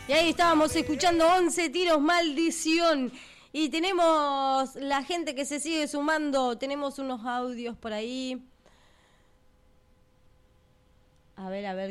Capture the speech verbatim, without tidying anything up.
Y ahí estábamos escuchando once tiros, maldición. Y tenemos la gente que se sigue sumando. Tenemos unos audios por ahí. A ver, a ver.